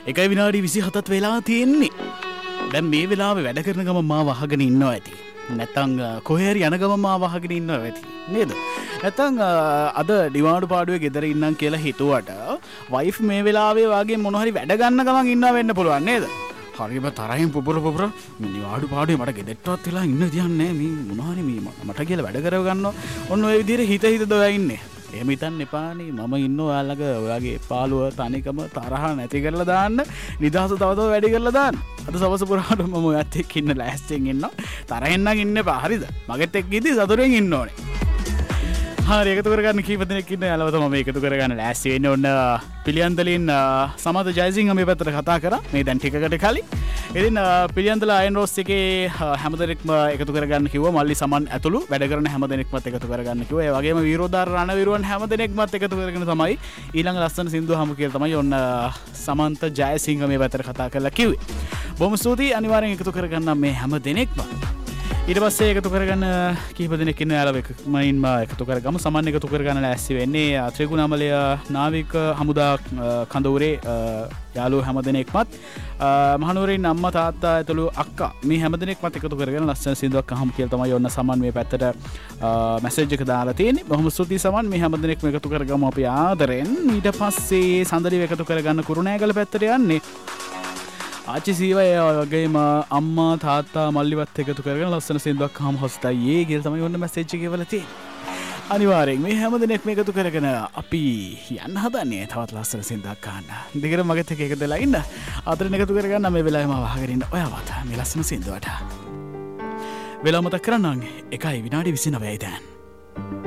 එකයි විනාඩි 27ත් වෙලා තියෙන්නේ. දැන් මේ වෙලාවේ වැඩ කරන ගම මාව අහගෙන ඉන්නවා ඇති. නැත්තම් කොහේ හරි යන ගම මාව අහගෙන ඉන්නවා ඇති. නේද? නැත්තම් අද ඩිමාන්ඩ් පාඩුවේ ගෙදර ඉන්නම් කියලා හිතුවට වයිෆ් මේ වෙලාවේ වාගේ මොන හරි වැඩ ගන්න ගමන් ඉන්නවා වෙන්න පුළුවන් නේද? හරිම තරහින් පුපුර මේ ඩිමාන්ඩ් පාඩුවේ මට ගෙදරටවත් වෙලා ඉන්න දියන්නේ මේ මොන හරි මේ මට කියලා වැඩ කරව ගන්නවා. ඔන්න ඔය විදිහට හිත දොයා ඉන්නේ. එහෙම හිතන්න එපානේ. මම ඉන්න ඔයාලගේ ඔයාගේ පාළුව තනිකම තරහ නැති කරලා දාන්න, නිදහස තව තව වැඩි කරලා දාන්න. අද සවස පුරාට මම ඔයත් එක්ක ඉන්න ලෑස්තියෙන් ඉන්නවා. තරහෙන් නම් ඉන්න එපා. හරිද? මගෙත් එක්ක ඉඳි සතුටෙන් ඉන්න ඕනේ. හරි එකතු කරගන්න කීප දෙනෙක් ඉන්න යාළුවා තමයි මම එකතු කරගන්න ලෑස්ති වෙන්නේ. ඔන්න පිළියන්දලින් සමත ජයසිංහ මේ පැත්තට කතා කරා මේ දැන් ටිකකට කලින්. ඉතින් පිළියන්දල අයන් රෝස් එකේ හැමදෙනෙක්ම එකතු කරගන්න කිව්වා. මල්ලි සමන් ඇතුළු වැඩ කරන හැමදෙනෙක්මත් එකතු කරගන්න කිව්වා. ඒ වගේම වීරෝදාර රණවිරුවන් හැමදෙනෙක්මත් එකතු කරගෙන තමයි ඊළඟ ලස්සන සින්දුව හමු කියලා තමයි ඔන්න සමන්ත ජයසිංහ මේ පැත්තට කතා කරලා කිව්වේ. බොහොම ස්තුතියි. අනිවාර්යෙන් එකතු කරගන්න මේ හැමදෙනෙක්ම. ඊට පස්සේ එකතු කරගන්න කීප දෙනෙක් ඉන්න යාළුවෙක්මයින්ම එකතු කරගමු. සමන් එකතු කරගන්න ලෑස්ති වෙන්නේ ත්‍රිකුණාමලය නාවික හමුදා කඳවුරේ යාළුවෝ හැමදෙනෙක්මත් මහනුවරින් අම්මා තාත්තා ඇතුළු අක්කා මේ හැමදෙනෙක්මත් එකතු කරගෙන ලස්සන සින්දුවක් අහමු කියලා තමයි ඔන්න සමන් මේ පැත්තට මැසේජ් එක දාලා තියෙන්නේ. බොහොම ස්තුතියි සමන්. මේ හැමදෙනෙක්ම එකතු කරගමු අපි ආදරෙන්. ඊට පස්සේ සඳලිව එකතු කරගන්න කුරුණෑගල පැත්තට යන්නේ ආච්චි සීවය වගේම අම්මා තාත්තා මල්ලිවත් එකතු කරගෙන ලස්සන සින්දුවක් අහමු හොස්තයි ඒ කියලා තමයි ඔන්න මැසේජ් එක ගෙවලා තියෙන්නේ. අනිවාර්යෙන් මේ හැමදෙනෙක්ම එකතු කරගෙන අපි යන්න හදන්නේ තවත් ලස්සන සින්දුවක් අහන්න. දෙකම මගෙත් එක්ක එකදලා ඉන්න. ආදරෙන් එකතු කරගන්න මේ වෙලාවෙම වහගෙන ඉන්න ඔයාවත් මේ ලස්සන සින්දුවට. වෙලාව මතක් කරන්නම් 1 විනාඩි 29යි දැන්.